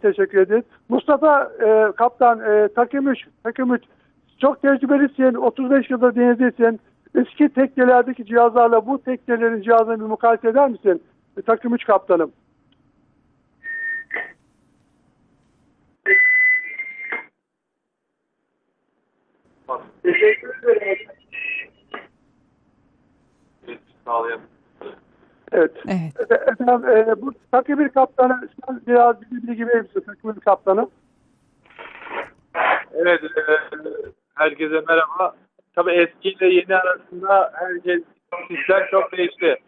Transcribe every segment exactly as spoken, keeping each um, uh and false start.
teşekkür ederiz. Mustafa e, Kaptan e, takım üç, takım üç çok tecrübelisin, otuz beş yıldır denizdesin. Eski teknelerdeki cihazlarla bu teknelerin cihazını bir mukayese eder misin? E, takım üç kaptanım. Teşekkür ederim. Evet. Evet. E, efendim, e, bu takım bir kaptanı, sen biraz bilgi gibi misin takım bir kaptanı? Evet, e, herkese merhaba. Tabii eski ile yeni arasında herkes sistem çok değişti.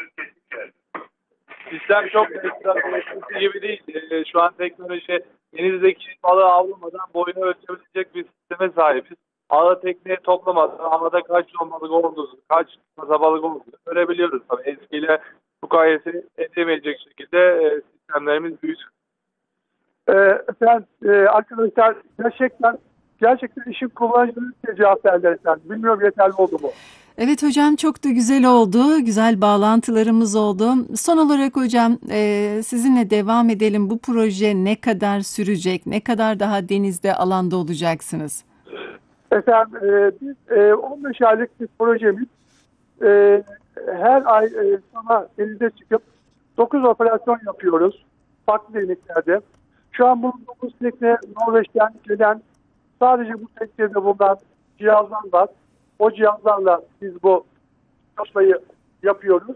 Sistem çok değişti. Eskisi gibi değil. E, şu an teknoloji denizdeki balığı avlamadan boyunu ölçebilecek bir sisteme sahibiz. Ağı tekneye toplamadan havada kaç ton balık olduğunu, kaç kasa balık olduğunu görebiliyoruz. Tabii eskiyle mukayese edemeyecek şekilde e, sistemlerimiz büyüdü. Ee, efendim, e, arkadaşlar gerçekten gerçekten işin kullanıcılığı cevap verdiler efendim. Bilmiyorum yeterli oldu mu? Evet hocam, çok da güzel oldu. Güzel bağlantılarımız oldu. Son olarak hocam e, sizinle devam edelim. Bu proje ne kadar sürecek? Ne kadar daha denizde, alanda olacaksınız? Efendim e, biz e, on beş aylık bir projemiz. E, her ay e, sana denize çıkıp dokuz operasyon yapıyoruz. Farklı deniklerde. Şu an bulunduğumuz tekne Norveç'ten gelen, sadece bu teknede bulunan cihazlar var. O cihazlarla biz bu çalışmayı yapıyoruz.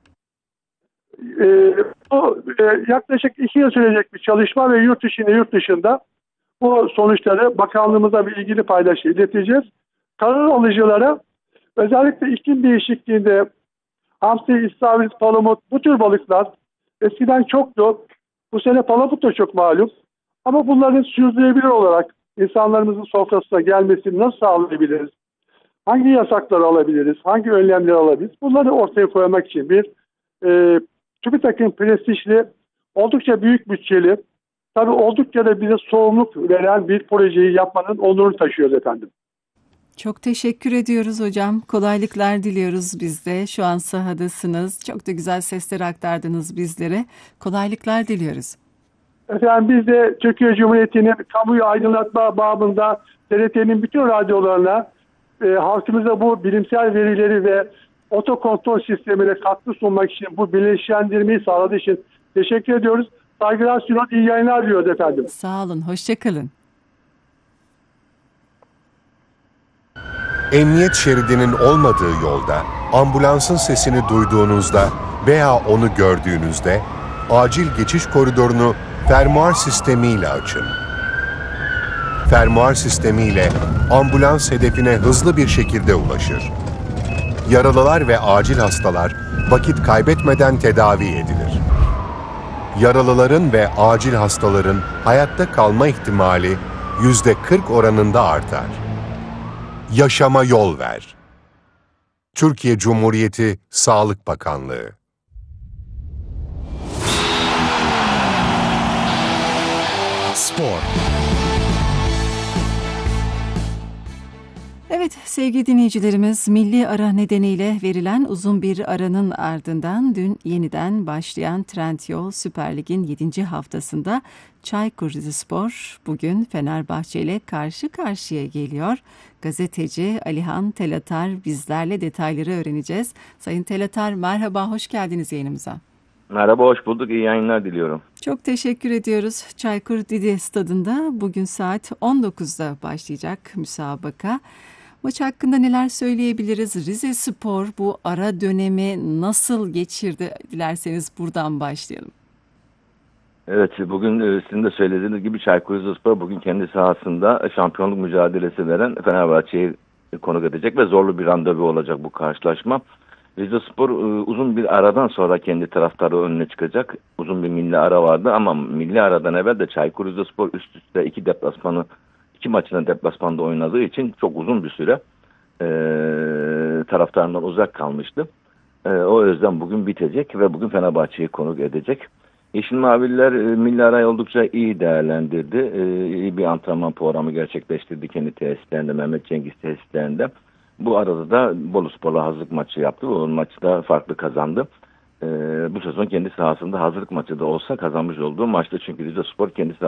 Ee, bu e, yaklaşık iki yıl sürecek bir çalışma ve yurt içinde yurt dışında bu sonuçları bakanlığımıza ve ilgili paylaşı ileteceğiz. Karar alıcılara özellikle iklim değişikliğinde hamsi, istavrit, palamut, bu tür balıklar eskiden çoktu. Bu sene palamut da çok malum. Ama bunların sürdürülebilir olarak insanlarımızın sofrasına gelmesini nasıl sağlayabiliriz? Hangi yasakları alabiliriz? Hangi önlemleri alabiliriz? Bunları ortaya koymak için bir e, TÜBİTAK'ın prestijli, oldukça büyük bütçeli, tabii oldukça da bize sorumluluk veren bir projeyi yapmanın onurunu taşıyoruz efendim. Çok teşekkür ediyoruz hocam. Kolaylıklar diliyoruz biz de. Şu an sahadasınız. Çok da güzel sesler aktardınız bizlere. Kolaylıklar diliyoruz. Efendim biz de Türkiye Cumhuriyeti'nin kamuyu aydınlatma babında T R T'nin bütün radyolarına e, halkımıza bu bilimsel verileri ve otokontrol sistemine katkı sunmak için bu bilinçlendirmeyi sağladığı için teşekkür ediyoruz. Saygılar sunuyoruz, iyi yayınlar diliyoruz efendim. Sağ olun, hoşça kalın. Emniyet şeridinin olmadığı yolda, ambulansın sesini duyduğunuzda veya onu gördüğünüzde acil geçiş koridorunu fermuar sistemiyle açın. Fermuar sistemiyle ambulans hedefine hızlı bir şekilde ulaşır. Yaralılar ve acil hastalar vakit kaybetmeden tedavi edilir. Yaralıların ve acil hastaların hayatta kalma ihtimali yüzde kırk oranında artar. Yaşama yol ver. Türkiye Cumhuriyeti Sağlık Bakanlığı. Spor. Evet sevgili dinleyicilerimiz, milli ara nedeniyle verilen uzun bir aranın ardından dün yeniden başlayan Trendyol Süper Lig'in yedinci haftasında Çaykur Rizespor bugün Fenerbahçe ile karşı karşıya geliyor. Gazeteci Alihan Telatar bizlerle detayları öğreneceğiz. Sayın Telatar merhaba, hoş geldiniz yayınımıza. Merhaba, hoş bulduk. İyi yayınlar diliyorum. Çok teşekkür ediyoruz. Çaykur Didi Stadı'nda bugün saat on dokuzda başlayacak müsabaka. Maç hakkında neler söyleyebiliriz? Rizespor bu ara dönemi nasıl geçirdi? Dilerseniz buradan başlayalım. Evet, bugün sizin de söylediğiniz gibi Çaykur Rizespor bugün kendi sahasında şampiyonluk mücadelesi veren Fenerbahçe'yi konuk edecek ve zorlu bir randevu olacak bu karşılaşma. Rizespor uzun bir aradan sonra kendi taraftarı önüne çıkacak. Uzun bir milli ara vardı ama milli aradan evvel de Çaykur Rizespor üst üste iki deplasmanı, iki maçını deplasmanda oynadığı için çok uzun bir süre e, taraftarından uzak kalmıştı. E, o yüzden bugün bitecek ve bugün Fenerbahçe'yi konuk edecek. Yeşil Mavililer e, milli arayı oldukça iyi değerlendirdi. E, iyi bir antrenman programı gerçekleştirdi kendi tesislerinde, Mehmet Cengiz tesislerinde. Bu arada da Boluspor'la hazırlık maçı yaptı. O maçı da farklı kazandı. Ee, bu sezon kendi sahasında hazırlık maçı da olsa kazanmış olduğu maçtı. Çünkü Rizespor kendi sahasında